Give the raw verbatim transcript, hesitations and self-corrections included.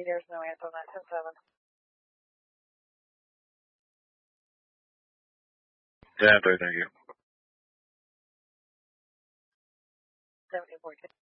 meters, no answer on that, ten seven. ten three, thank you. seventeen point two.